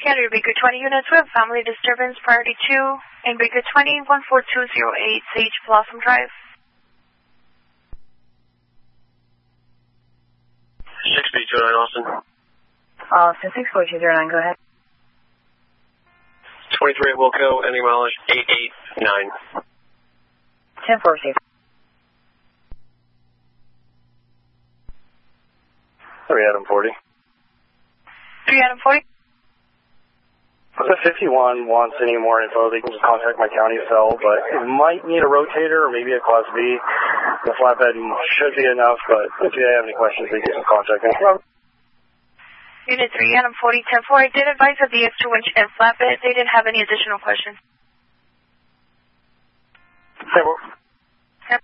Canada, Baker 20 units. We have family disturbance, priority 2, in Baker 20, 14208 Sage Blossom Drive. 6B29 Austin. Austin 64209, go ahead. 23 at Wilco, ending mileage 889. 10-4, receive. 3 Adam 40. 3 Adam 40. If 51 wants any more info, they can just contact my county cell, but it might need a rotator or maybe a Class B. The flatbed should be enough, but if they have any questions, they can contact me. Unit 3 Adam 40, 10-4. I did advise of the extra winch and flatbed. They didn't have any additional questions. Hey, well,